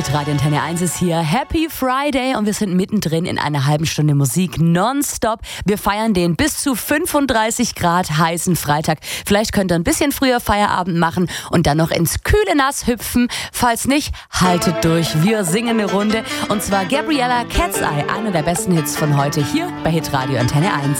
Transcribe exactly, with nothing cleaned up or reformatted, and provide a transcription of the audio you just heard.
Hitradio Antenne eins ist hier. Happy Friday und wir sind mittendrin in einer halben Stunde Musik nonstop. Wir feiern den bis zu fünfunddreißig Grad heißen Freitag. Vielleicht könnt ihr ein bisschen früher Feierabend machen und dann noch ins kühle Nass hüpfen. Falls nicht, haltet durch. Wir singen eine Runde und zwar Gabriella Cat's Eye, einer der besten Hits von heute hier bei Hitradio Antenne eins.